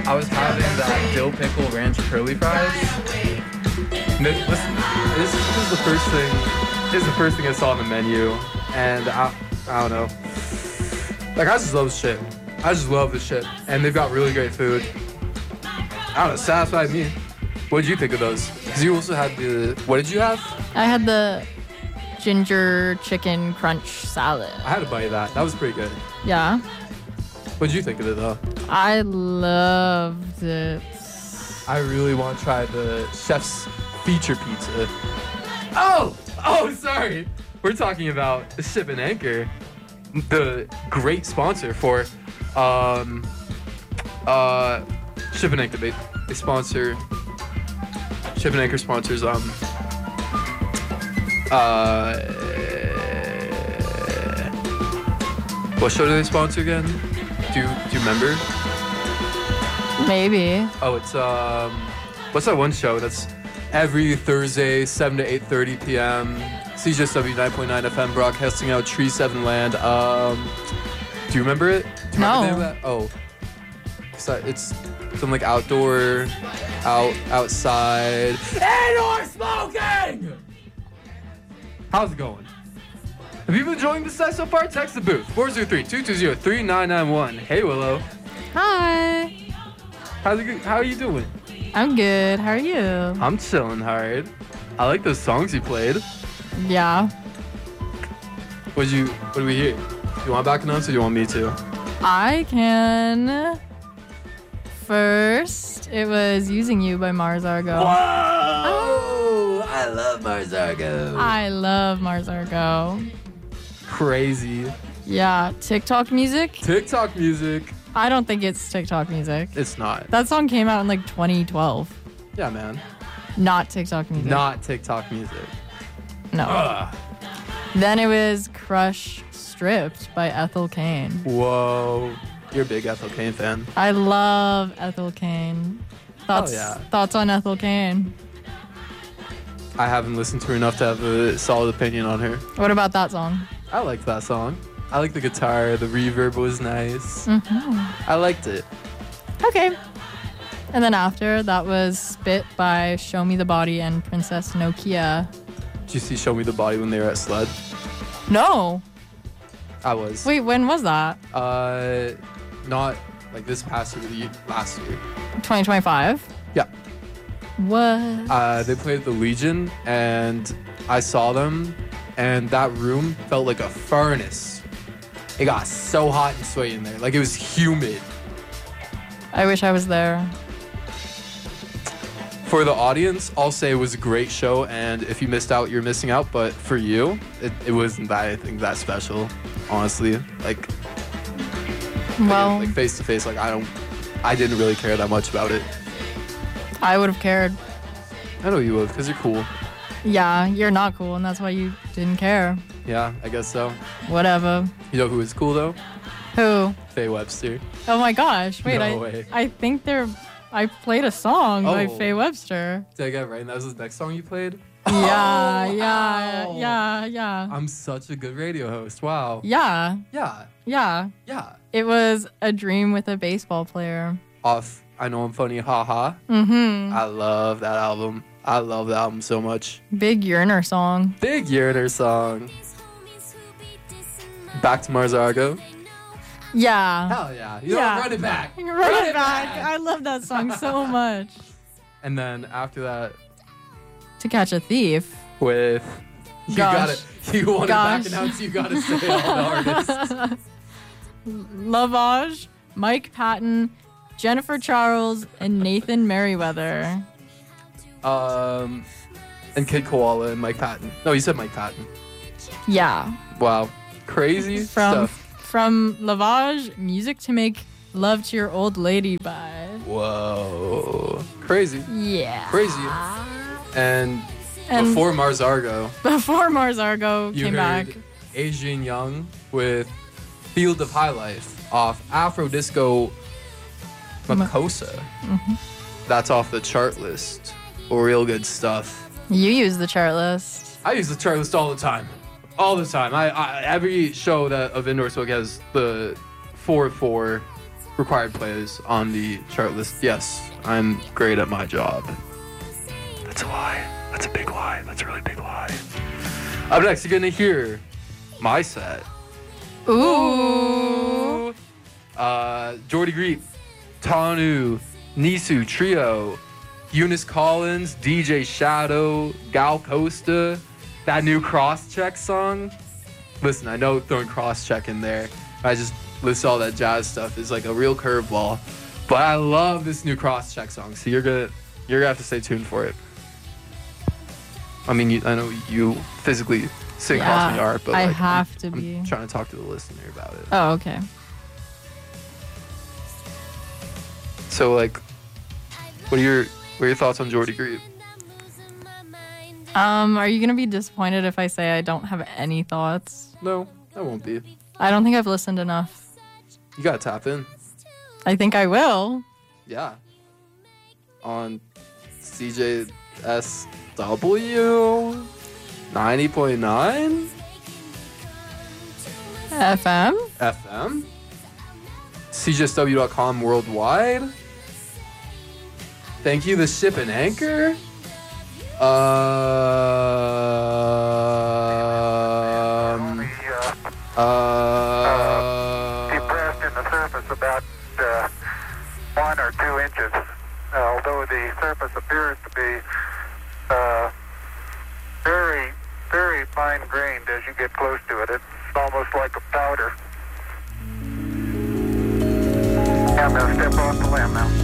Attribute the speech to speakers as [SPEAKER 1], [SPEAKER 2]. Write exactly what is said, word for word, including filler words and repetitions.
[SPEAKER 1] I was having that dill pickle ranch curly fries.
[SPEAKER 2] This, this, this is the first thing. This is the first thing I saw on the menu, and I, I don't know. Like I just love this shit. I just love this shit, and they've got really great food. I don't know, satisfied me. What did you think of those? Because you also had the. What did you have?
[SPEAKER 3] I had the ginger chicken crunch salad.
[SPEAKER 2] I had a bite of that. That was pretty good.
[SPEAKER 3] Yeah.
[SPEAKER 2] What did you think of it though?
[SPEAKER 3] I loved it.
[SPEAKER 2] I really want to try the chef's feature pizza. Oh! Oh, sorry. We're talking about Ship and Anchor, the great sponsor for um, uh, Ship and Anchor. They, they sponsor, Ship and Anchor sponsors, um, uh, what show do they sponsor again? Do, do you remember?
[SPEAKER 3] Maybe.
[SPEAKER 2] Oh, it's, um, what's that one show that's every Thursday, seven to eight thirty p.m., C J S W nine point nine F M, broadcasting out Tree seven Land. Um, do you remember it? Do you
[SPEAKER 3] no.
[SPEAKER 2] remember the name of that? Oh. It's, it's some, like, outdoor, out, outside. Indoor smoking! How's it going? Have you been enjoying this site so far? Text the booth, four zero three, two two zero, three nine nine one. Hey, Willow.
[SPEAKER 3] Hi.
[SPEAKER 2] How's it, how are you doing?
[SPEAKER 3] I'm good. How are you?
[SPEAKER 2] I'm chilling hard. I like those songs you played.
[SPEAKER 3] Yeah.
[SPEAKER 2] What did you? What do we hear? You want back announce or do you want me to?
[SPEAKER 3] I can. First, it was Using You by Mars Argo.
[SPEAKER 2] Whoa! Oh, I love Mars Argo.
[SPEAKER 3] I love Mars Argo.
[SPEAKER 2] Crazy.
[SPEAKER 3] Yeah. TikTok music?
[SPEAKER 2] TikTok music.
[SPEAKER 3] I don't think it's TikTok music.
[SPEAKER 2] It's not.
[SPEAKER 3] That song came out in like twenty twelve.
[SPEAKER 2] Yeah, man.
[SPEAKER 3] Not TikTok music.
[SPEAKER 2] Not TikTok music.
[SPEAKER 3] No.
[SPEAKER 2] Ugh.
[SPEAKER 3] Then it was Crush Stripped by Ethel Cain.
[SPEAKER 2] Whoa. You're a big Ethel Cain fan.
[SPEAKER 3] I love Ethel Cain. Thoughts,
[SPEAKER 2] Oh, yeah.
[SPEAKER 3] thoughts on Ethel Cain?
[SPEAKER 2] I haven't listened to her enough to have a solid opinion on her.
[SPEAKER 3] What about that song?
[SPEAKER 2] I liked that song. I like the guitar. The reverb was nice.
[SPEAKER 3] Mm-hmm.
[SPEAKER 2] I liked it.
[SPEAKER 3] Okay. And then after, that was Spit by Show Me the Body and Princess Nokia.
[SPEAKER 2] Did you see Show Me the Body when they were at Sled?
[SPEAKER 3] No.
[SPEAKER 2] I was.
[SPEAKER 3] Wait, when was that?
[SPEAKER 2] Uh, not like this past year, the last year.
[SPEAKER 3] twenty twenty-five?
[SPEAKER 2] Yeah.
[SPEAKER 3] What?
[SPEAKER 2] Uh, they played at the Legion, and I saw them, and that room felt like a furnace. It got so hot and sweaty in there. Like, it was humid.
[SPEAKER 3] I wish I was there.
[SPEAKER 2] For the audience, I'll say it was a great show, and if you missed out, you're missing out. But for you, it, it wasn't that, I think, that special, honestly. Like,
[SPEAKER 3] Well,
[SPEAKER 2] like face to face, like, I don't, I didn't really care that much about it.
[SPEAKER 3] I would have cared.
[SPEAKER 2] I know you would, because you're cool.
[SPEAKER 3] Yeah, you're not cool, and that's why you didn't care.
[SPEAKER 2] Yeah, I guess so.
[SPEAKER 3] Whatever.
[SPEAKER 2] You know who is cool, though?
[SPEAKER 3] Who?
[SPEAKER 2] Faye Webster.
[SPEAKER 3] Oh my gosh. Wait,
[SPEAKER 2] No
[SPEAKER 3] I
[SPEAKER 2] way.
[SPEAKER 3] I think they're I played a song by
[SPEAKER 2] Oh.
[SPEAKER 3] Faye Webster.
[SPEAKER 2] Did I get it right? And that was the next song you played?
[SPEAKER 3] Yeah,
[SPEAKER 2] Oh,
[SPEAKER 3] yeah,
[SPEAKER 2] wow.
[SPEAKER 3] yeah, yeah.
[SPEAKER 2] I'm such a good radio host. Wow.
[SPEAKER 3] Yeah,
[SPEAKER 2] Yeah.
[SPEAKER 3] yeah.
[SPEAKER 2] Yeah.
[SPEAKER 3] It was A Dream with a Baseball Player.
[SPEAKER 2] Off I Know I'm Funny, haha.
[SPEAKER 3] Mm-hmm.
[SPEAKER 2] I love that album. I love that album so much.
[SPEAKER 3] Big Yearner song.
[SPEAKER 2] Big Yearner song. Back to Mars Argo.
[SPEAKER 3] Yeah.
[SPEAKER 2] Hell yeah. You
[SPEAKER 3] Yeah.
[SPEAKER 2] know, run it back.
[SPEAKER 3] Run, it back. I love that song so much.
[SPEAKER 2] And then after that,
[SPEAKER 3] To Catch a Thief.
[SPEAKER 2] with you
[SPEAKER 3] Gosh.
[SPEAKER 2] gotta you want
[SPEAKER 3] Gosh.
[SPEAKER 2] to back announce, you gotta say all the artists.
[SPEAKER 3] Lavage, Mike Patton, Jennifer Charles, and Nathan Merriweather.
[SPEAKER 2] Um and Kid Koala and Mike Patton. No, you said Mike Patton.
[SPEAKER 3] Yeah.
[SPEAKER 2] Wow. Crazy
[SPEAKER 3] From
[SPEAKER 2] stuff.
[SPEAKER 3] from Lavage, Music to Make Love to Your Old Lady by.
[SPEAKER 2] Whoa. Crazy.
[SPEAKER 3] Yeah.
[SPEAKER 2] Crazy. And,
[SPEAKER 3] And
[SPEAKER 2] before Mars Argo,
[SPEAKER 3] before Mars Argo
[SPEAKER 2] you
[SPEAKER 3] came
[SPEAKER 2] heard
[SPEAKER 3] back.
[SPEAKER 2] Adrian Young with Field of High Life off Afro Disco Makosa.
[SPEAKER 3] Mhm.
[SPEAKER 2] That's off the chart list. Real good stuff.
[SPEAKER 3] You use the chart list.
[SPEAKER 2] I use the chart list all the time. All the time. I, I every show that of Indoor Smoke has the four four required plays on the chart list. Yes, I'm great at my job. That's a lie. That's a big lie. That's a really big lie. Up next, you're gonna hear my set.
[SPEAKER 3] Ooh.
[SPEAKER 2] Uh, Jordy Greep, Tanu, Nisu Trio, Eunice Collins, D J Shadow, Gal Costa, that new Crosscheck song. Listen, I know throwing Crosscheck in there, I just list all that jazz stuff is like a real curveball, but I love this new Crosscheck song. So you're gonna you're gonna have to stay tuned for it. I mean, you, I know you physically sit
[SPEAKER 3] Yeah,
[SPEAKER 2] across from the art, but
[SPEAKER 3] I
[SPEAKER 2] like,
[SPEAKER 3] have
[SPEAKER 2] I'm,
[SPEAKER 3] to
[SPEAKER 2] I'm
[SPEAKER 3] be.
[SPEAKER 2] trying to talk to the listener about it.
[SPEAKER 3] Oh, okay.
[SPEAKER 2] So like, what are your what are your thoughts on Jordy Greep?
[SPEAKER 3] Um, are you gonna be disappointed if I say I don't have any thoughts?
[SPEAKER 2] No, I won't be.
[SPEAKER 3] I don't think I've listened enough.
[SPEAKER 2] You gotta tap in.
[SPEAKER 3] I think I will.
[SPEAKER 2] Yeah. On C J S W ninety point nine
[SPEAKER 3] F M?
[SPEAKER 2] F M. C J S W dot com worldwide. Thank you, the ship and anchor. Um, uh,
[SPEAKER 4] depressed in the surface about uh, one or two inches. Uh, although the surface appears to be uh, very, very fine-grained as you get close to it. It's almost like a powder. I'm going to step off the limb now.